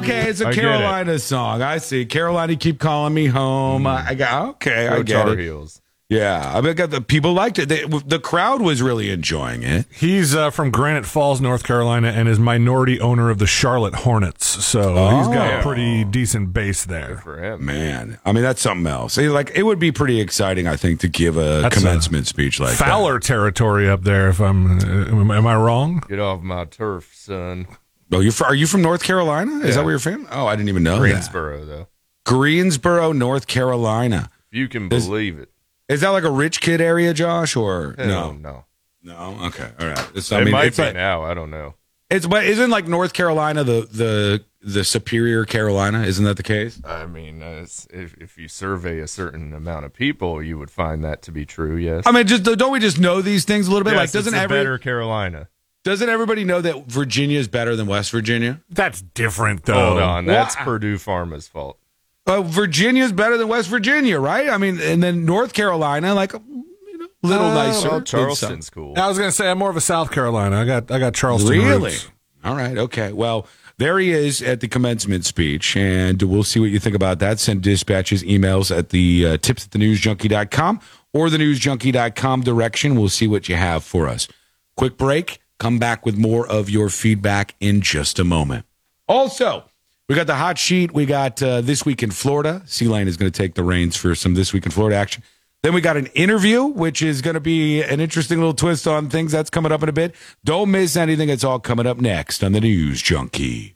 Okay, it's a Carolina song. I see. Carolina, keep calling me home. I get Tar it. Heels. Yeah, I mean, the people liked it. The crowd was really enjoying it. He's from Granite Falls, North Carolina, and is minority owner of the Charlotte Hornets. So he's got a pretty decent base there. Good for him. Man, I mean, that's something else. Like, it would be pretty exciting, I think, to give a commencement speech like Fowler that. territory up there. If am I wrong? Get off my turf, son. Oh, are you from North Carolina? Is Yeah. that where you're from? Oh, I didn't even know Greensboro, though. Greensboro, North Carolina. You can believe it. Is that like a rich kid area, Josh, or No. No. Okay. All right. It might be now. I don't know. But isn't like North Carolina the superior Carolina? Isn't that the case? I mean, if you survey a certain amount of people, you would find that to be true. Yes. I mean, don't we just know these things a little bit? Yes, Like, doesn't better Carolina? Doesn't everybody know that Virginia is better than West Virginia? That's different, though. Hold on, that's Purdue Pharma's fault. Virginia's better than West Virginia, right? I mean, and then North Carolina, like, little nicer. Well, Charleston's cool. I was going to say I'm more of a South Carolina. I got Charleston Really? roots. All right. Okay. Well, there he is at the commencement speech, and we'll see what you think about that. Send dispatches, emails at the tips@thenewsjunkie.com or thenewsjunkie.com direction. We'll see what you have for us. Quick break. Come back with more of your feedback in just a moment. Also, we got the hot sheet. We got This Week in Florida. C-Lane is going to take the reins for some This Week in Florida action. Then we got an interview, which is going to be an interesting little twist on things. That's coming up in a bit. Don't miss anything. It's all coming up next on the News Junkie.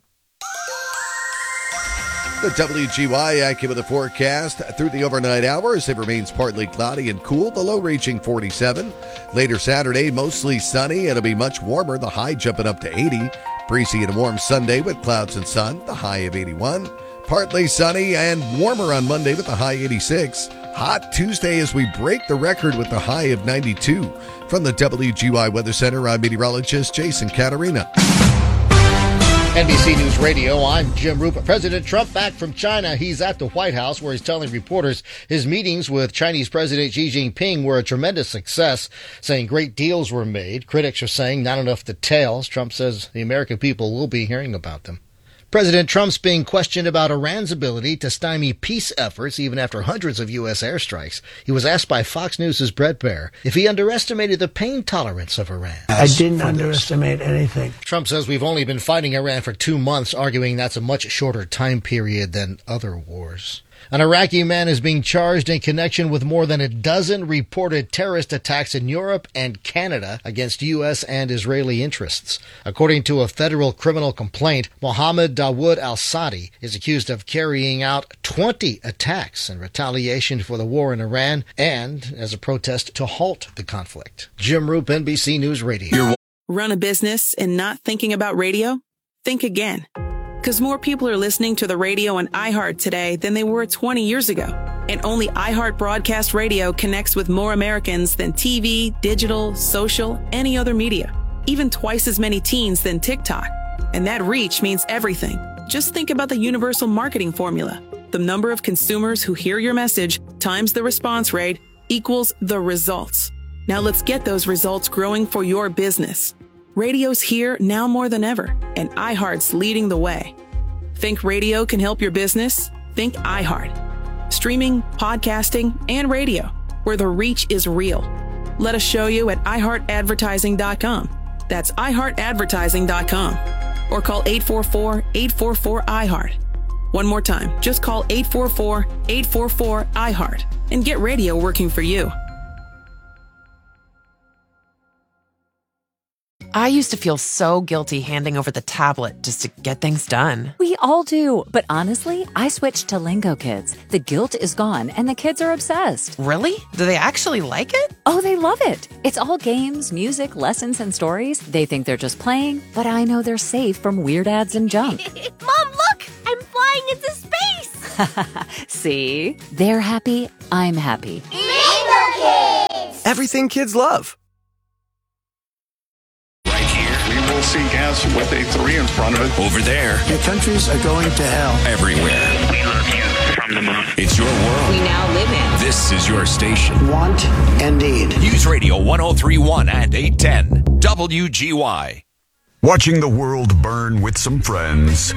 The WGY AccuWeather forecast through the overnight hours. It remains partly cloudy and cool, the low reaching 47. Later Saturday, mostly sunny. It'll be much warmer, the high jumping up to 80. Breezy and warm Sunday with clouds and sun, the high of 81. Partly sunny and warmer on Monday with the high 86. Hot Tuesday as we break the record with the high of 92. From the WGY Weather Center, I'm meteorologist Jason Caterina. NBC News Radio, I'm Jim Rupa. President Trump back from China. He's at the White House where he's telling reporters his meetings with Chinese President Xi Jinping were a tremendous success, saying great deals were made. Critics are saying not enough details. Trump says the American people will be hearing about them. President Trump's being questioned about Iran's ability to stymie peace efforts even after hundreds of U.S. airstrikes. He was asked by Fox News' Brett Baier if he underestimated the pain tolerance of Iran. I didn't underestimate anything. Trump says we've only been fighting Iran for 2 months, arguing that's a much shorter time period than other wars. An Iraqi man is being charged in connection with more than a dozen reported terrorist attacks in Europe and Canada against U.S. and Israeli interests. According to a federal criminal complaint, Mohammed Dawood al-Sadi is accused of carrying out 20 attacks in retaliation for the war in Iran and as a protest to halt the conflict. Jim Roop, NBC News Radio. Run a business and not thinking about radio? Think again. Because more people are listening to the radio on iHeart today than they were 20 years ago. And only iHeart Broadcast Radio connects with more Americans than TV, digital, social, any other media. Even twice as many teens than TikTok. And that reach means everything. Just think about the universal marketing formula. The number of consumers who hear your message times the response rate equals the results. Now let's get those results growing for your business. Radio's here now more than ever, and iHeart's leading the way. Think radio can help your business? Think iHeart. Streaming, podcasting, and radio, where the reach is real. Let us show you at iHeartAdvertising.com. That's iHeartAdvertising.com. Or call 844-844-iHeart. One more time, just call 844-844-iHeart and get radio working for you. I used to feel so guilty handing over the tablet just to get things done. We all do. But honestly, I switched to Lingo Kids. The guilt is gone and the kids are obsessed. Really? Do they actually like it? Oh, they love it. It's all games, music, lessons, and stories. They think they're just playing, but I know they're safe from weird ads and junk. Mom, look! I'm flying into space! See? They're happy. I'm happy. Lingo Kids! Everything kids love. See gas with a 3 in front of it. Over there. Your countries are going to hell. Everywhere. We love you from the moon. It's your world. We now live in. This is your station. Want and need. News Radio 103.1 and 810. WGY. Watching the world burn with some friends.